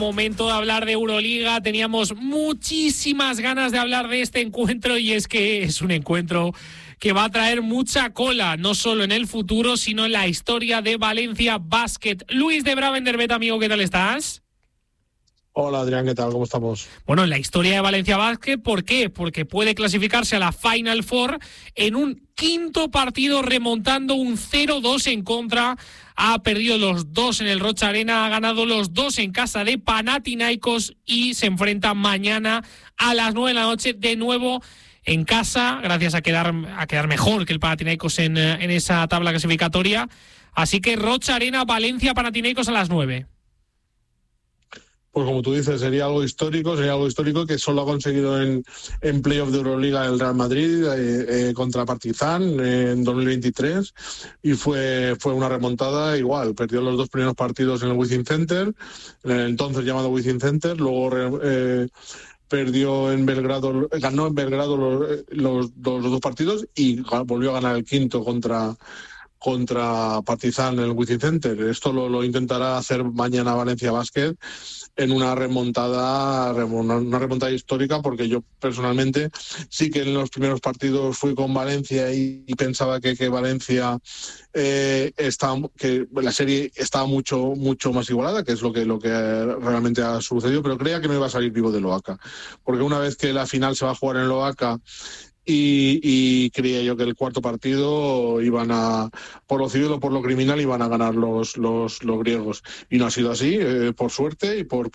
Momento de hablar de Euroliga, teníamos muchísimas ganas de hablar de este encuentro y es que es un encuentro que va a traer mucha cola, no solo en el futuro, sino en la historia de Valencia Basket. Luis de Bravenderbet, amigo, ¿qué tal estás? Hola Adrián, ¿qué tal? ¿Cómo estamos? Bueno, en la historia de Valencia Basket, ¿por qué? Porque puede clasificarse a la Final Four en un quinto partido remontando un 0-2 en contra. Ha perdido los dos en el Rocha Arena, ha ganado los dos en casa de Panathinaikos y se enfrenta mañana a las 9 de la noche de nuevo en casa, gracias a quedar mejor que el Panathinaikos en esa tabla clasificatoria. Así que Rocha Arena, Valencia, Panathinaikos a las 9. Pues como tú dices, sería algo histórico que solo ha conseguido en playoff de Euroliga el Real Madrid contra Partizan en 2023 y fue una remontada igual. Perdió los dos primeros partidos en el Wizzing Center, en el entonces llamado Wizzing Center, luego perdió en Belgrado, ganó en Belgrado los dos partidos y volvió a ganar el quinto contra Partizan en el Wizzing Center. Esto lo intentará hacer mañana Valencia Basket en una remontada histórica, porque yo personalmente sí que en los primeros partidos fui con Valencia y pensaba que Valencia que la serie estaba mucho más igualada, que es lo que realmente ha sucedido, pero creía que no iba a salir vivo del Oaxaca, porque una vez que la final se va a jugar en el Oaxaca y creía yo que el cuarto partido iban a, por lo civil o por lo criminal, iban a ganar los griegos, y no ha sido así, por suerte,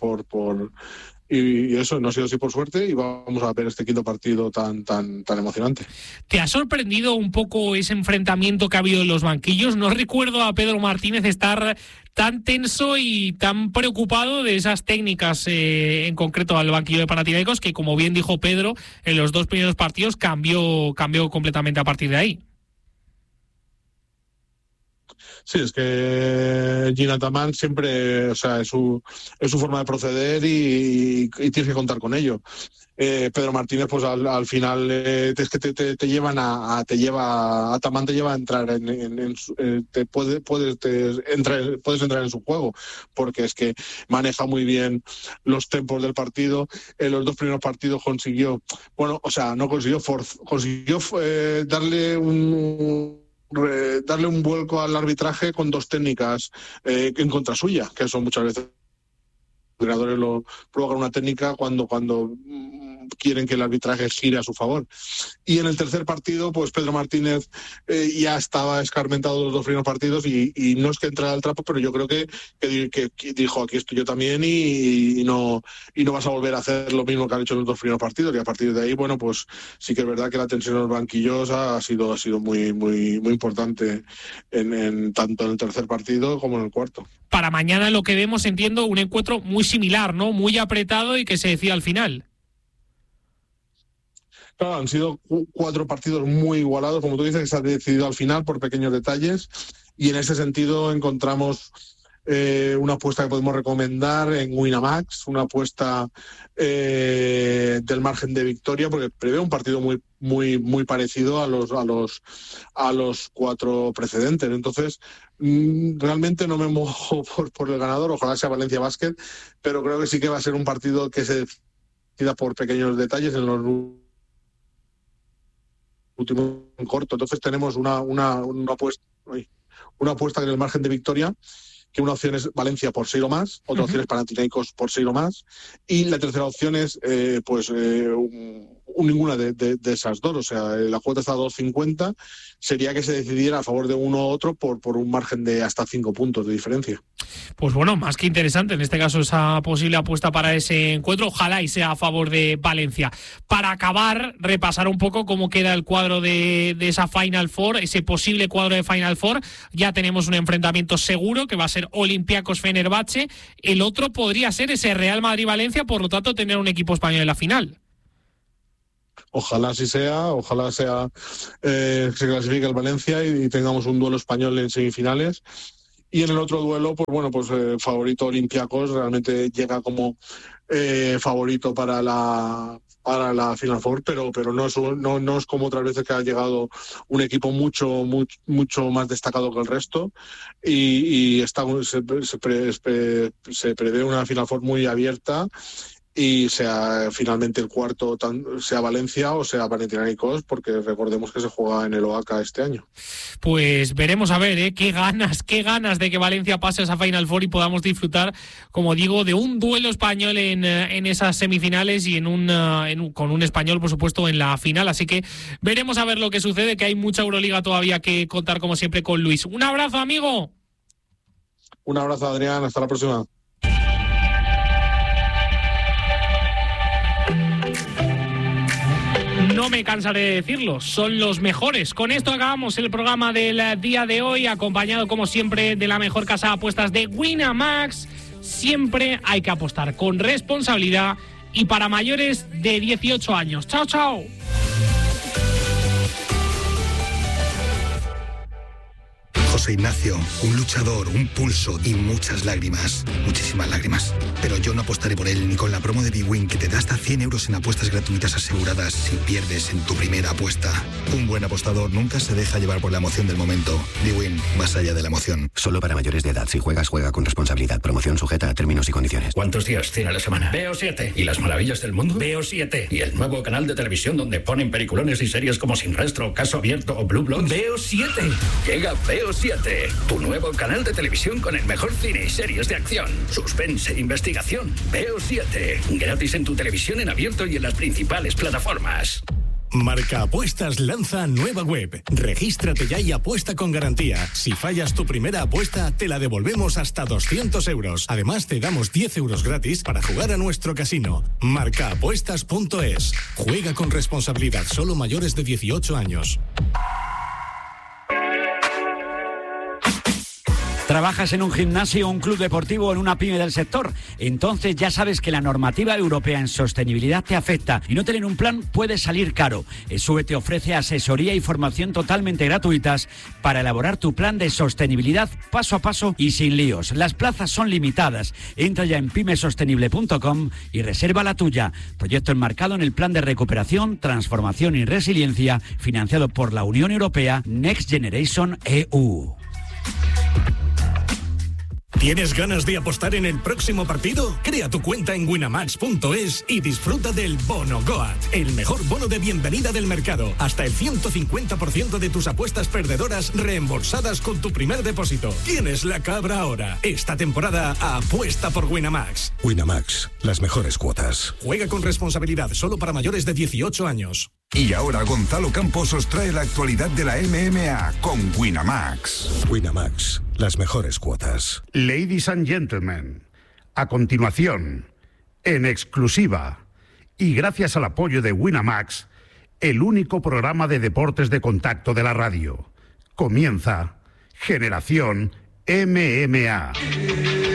y eso no ha sido así por suerte, y vamos a ver este quinto partido tan emocionante. ¿Te ha sorprendido un poco ese enfrentamiento que ha habido en los banquillos? No recuerdo a Pedro Martínez estar tan tenso y tan preocupado de esas técnicas, en concreto al banquillo de Panathinaikos, que como bien dijo Pedro, en los dos primeros partidos cambió completamente a partir de ahí. Sí, es que Gina Ataman siempre, o sea, es su forma de proceder y tienes que contar con ello. Pedro Martínez, pues al final es que te llevan Ataman te lleva a entrar puedes entrar en su juego, porque es que maneja muy bien los tempos del partido. En los dos primeros partidos consiguió darle un vuelco al arbitraje con dos técnicas en contra suya, que son muchas veces los entrenadores lo provocan una técnica cuando quieren que el arbitraje gire a su favor. Y en el tercer partido, pues Pedro Martínez ya estaba escarmentado los dos primeros partidos y no es que entrara al trapo, pero yo creo que dijo, aquí estoy yo también y no vas a volver a hacer lo mismo que han hecho en los dos primeros partidos. Y a partir de ahí, bueno, pues sí que es verdad que la tensión en los banquillos ha sido muy importante tanto en el tercer partido como en el cuarto. Para mañana lo que vemos, entiendo, un encuentro muy similar, ¿no? Muy apretado y que se decida al final. Claro, han sido 4 partidos muy igualados, como tú dices, que se ha decidido al final por pequeños detalles, y en ese sentido encontramos una apuesta que podemos recomendar en Winamax, una apuesta del margen de victoria, porque prevé un partido muy parecido a los 4 precedentes. Entonces, realmente no me mojo por el ganador, ojalá sea Valencia Basket, pero creo que sí que va a ser un partido que se decida por pequeños detalles en los último en corto. Entonces tenemos una apuesta en el margen de victoria, que una opción es Valencia por 6 o más, otra opción es Panathinaikos por 6 o más, y la tercera opción es ninguna de esas dos. O sea, la cuota está a 2.50, sería que se decidiera a favor de uno u otro por un margen de hasta 5 puntos de diferencia. Pues bueno, más que interesante en este caso esa posible apuesta para ese encuentro. Ojalá y sea a favor de Valencia. Para acabar, repasar un poco cómo queda el cuadro de esa Final Four, ese posible cuadro de Final Four. Ya tenemos un enfrentamiento seguro que va a ser Olympiacos-Fenerbahce. El otro podría ser ese Real Madrid-Valencia, por lo tanto tener un equipo español en la final. Ojalá así sea, se clasifique el Valencia y tengamos un duelo español en semifinales. Y en el otro duelo, favorito Olympiacos, realmente llega como favorito para la Final Four, pero no es como otras veces que ha llegado un equipo mucho más destacado que el resto, y se prevé una Final Four muy abierta, y sea finalmente el cuarto, sea Valencia o sea Panathinaikos, porque recordemos que se juega en el OACA este año. Pues veremos a ver, qué ganas de que Valencia pase a esa Final Four y podamos disfrutar, como digo, de un duelo español en esas semifinales y con un español, por supuesto, en la final. Así que veremos a ver lo que sucede, que hay mucha Euroliga todavía que contar, como siempre, con Luis. Un abrazo, amigo. Un abrazo, Adrián, hasta la próxima. No me cansaré de decirlo, son los mejores. Con esto acabamos el programa del día de hoy, acompañado como siempre de la mejor casa de apuestas de Winamax. Siempre hay que apostar con responsabilidad y para mayores de 18 años. ¡Chao, chao! José Ignacio, un luchador, un pulso y muchas lágrimas. Muchísimas lágrimas. Pero yo no apostaré por él ni con la promo de bwin, que te da hasta 100 euros en apuestas gratuitas aseguradas si pierdes en tu primera apuesta. Un buen apostador nunca se deja llevar por la emoción del momento. bwin, más allá de la emoción. Solo para mayores de edad. Si juegas, juega con responsabilidad. Promoción sujeta a términos y condiciones. ¿Cuántos días tiene la semana? Veo 7. ¿Y las maravillas del mundo? Veo 7. ¿Y el nuevo canal de televisión donde ponen peliculones y series como Sin Rastro, Caso Abierto o Blue Bloods? Veo 7. Llega Veo 7. Tu nuevo canal de televisión con el mejor cine y series de acción, suspense e investigación. Veo 7. Gratis en tu televisión en abierto y en las principales plataformas. Marca Apuestas lanza nueva web. Regístrate ya y apuesta con garantía. Si fallas tu primera apuesta, te la devolvemos hasta 200 euros. Además, te damos 10 euros gratis para jugar a nuestro casino. Marcaapuestas.es. Juega con responsabilidad. Solo mayores de 18 años. ¿Trabajas en un gimnasio, un club deportivo o en una pyme del sector? Entonces ya sabes que la normativa europea en sostenibilidad te afecta y no tener un plan puede salir caro. ESUE te ofrece asesoría y formación totalmente gratuitas para elaborar tu plan de sostenibilidad paso a paso y sin líos. Las plazas son limitadas. Entra ya en pymesostenible.com y reserva la tuya. Proyecto enmarcado en el Plan de Recuperación, Transformación y Resiliencia, financiado por la Unión Europea Next Generation EU. ¿Tienes ganas de apostar en el próximo partido? Crea tu cuenta en winamax.es y disfruta del Bono Goat, el mejor bono de bienvenida del mercado. Hasta el 150% de tus apuestas perdedoras reembolsadas con tu primer depósito. Tienes la cabra ahora. Esta temporada apuesta por Winamax. Winamax, las mejores cuotas. Juega con responsabilidad, solo para mayores de 18 años. Y ahora Gonzalo Campos os trae la actualidad de la MMA con Winamax. Winamax, las mejores cuotas. Ladies and gentlemen, a continuación, en exclusiva y gracias al apoyo de Winamax, el único programa de deportes de contacto de la radio, comienza Generación MMA.